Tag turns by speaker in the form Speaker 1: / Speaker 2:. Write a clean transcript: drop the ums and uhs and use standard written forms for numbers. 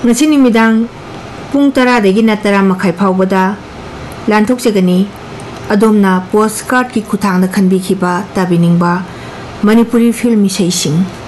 Speaker 1: ngasi nimidang pung 10 natara makhai phawbada lanthokjagani adomna postcard ki khuthangda khanbi khiba tabiningba Manipuri film isai sing